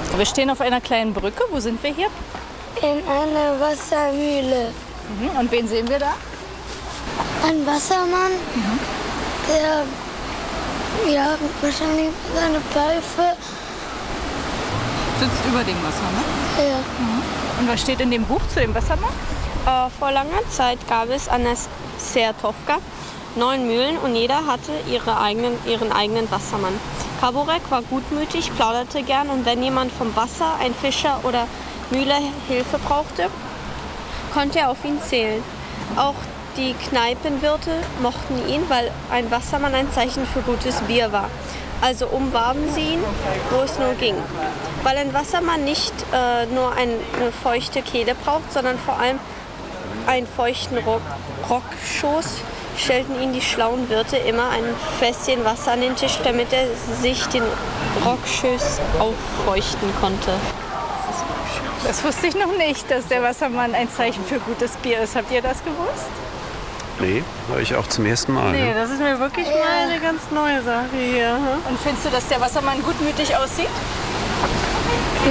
Wir stehen auf einer kleinen Brücke. Wo sind wir hier? In einer Wassermühle. Und wen sehen wir da? Ein Wassermann, der wahrscheinlich seine Pfeife. Sitzt über dem Wasser, ne? Ja. Und was steht in dem Buch zu dem Wassermann? Vor langer Zeit gab es an der Sertovka 9 Mühlen und jeder hatte ihren eigenen Wassermann. Kaburek war gutmütig, plauderte gern und wenn jemand vom Wasser, ein Fischer oder Mühle Hilfe brauchte, konnte er auf ihn zählen. Auch die Kneipenwirte mochten ihn, weil ein Wassermann ein Zeichen für gutes Bier war. Also umwarben sie ihn, wo es nur ging. Weil ein Wassermann nicht nur eine feuchte Kehle braucht, sondern vor allem einen feuchten Rockschoß, stellten ihn die schlauen Wirte immer ein Fässchen Wasser an den Tisch, damit er sich den Rockschoß auffeuchten konnte. Das wusste ich noch nicht, dass der Wassermann ein Zeichen für gutes Bier ist. Habt ihr das gewusst? Nee, höre ich auch zum ersten Mal. Nee, Ne? das ist mir wirklich mal eine ganz neue Sache hier. Und findest du, dass der Wassermann gutmütig aussieht?